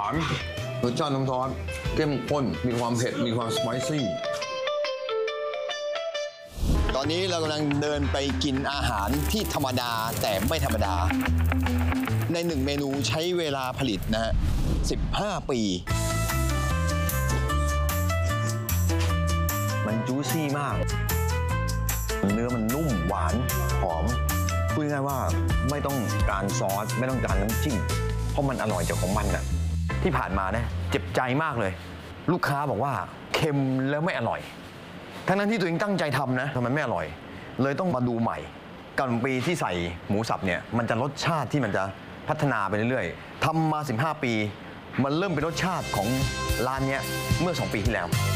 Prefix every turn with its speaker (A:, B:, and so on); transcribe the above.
A: านรสชาติน้ำซอสเข้มข้นมีความเผ็ดมีความสไปซี่ตอนนี้เรากำลังเดินไปกินอาหารที่ธรรมดาแต่ไม่ธรรมดาในหนึ่งเมนูใช้เวลาผลิตนะฮะ15 ปีมันจู๊ซี่มากเนื้อมันนุ่มหวานหอมพูดง่ายๆว่าไม่ต้องการซอสไม่ต้องการน้ำจิ้มเพราะมันอร่อยจากของมันน่ะที่ผ่านมานะเจ็บใจมากเลยลูกค้าบอกว่าเค็มแล้วไม่อร่อยทั้งนั้นที่ตัวเองตั้งใจทำนะทำไมไม่อร่อยเลยต้องมาดูใหม่กะหล่ำปีที่ใส่หมูสับเนี่ยมันจะรสชาติที่มันจะพัฒนาไปเรื่อยๆทำมา15 ปีมันเริ่มเป็นรสชาติของร้านนี้เมื่อ2 ปีที่แล้ว